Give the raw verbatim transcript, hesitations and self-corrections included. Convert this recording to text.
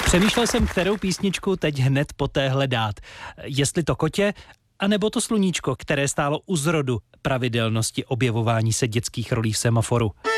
Přemýšlel jsem, kterou písničku teď hned poté hledat. Jestli to Kotě, anebo to Sluníčko, které stálo u zrodu pravidelnosti objevování se dětských rolí v Semaforu.